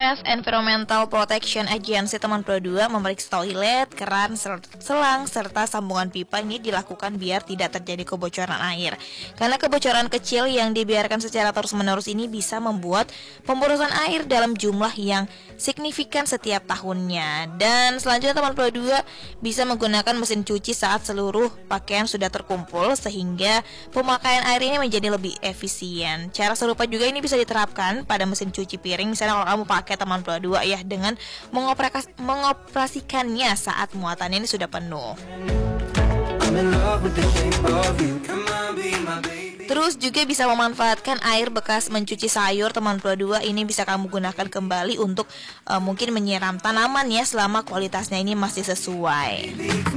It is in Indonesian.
BPS Environmental Protection Agency teman Pro 2 memeriksa toilet, keran, selang, serta sambungan pipa ini dilakukan biar tidak terjadi kebocoran air. Karena kebocoran kecil yang dibiarkan secara terus-menerus ini bisa membuat pemborosan air dalam jumlah yang signifikan setiap tahunnya. Dan selanjutnya teman Pro 2 bisa menggunakan mesin cuci saat seluruh pakaian sudah terkumpul sehingga pemakaian air ini menjadi lebih efisien. Cara serupa juga ini bisa diterapkan pada mesin cuci piring. Misalnya kalau kamu pakai teman Pro 2 ya, dengan mengoperasikannya saat muatannya ini sudah penuh. Terus juga bisa memanfaatkan air bekas mencuci sayur teman Pro 2. Ini bisa kamu gunakan kembali untuk mungkin menyiram tanaman ya, selama kualitasnya ini masih sesuai.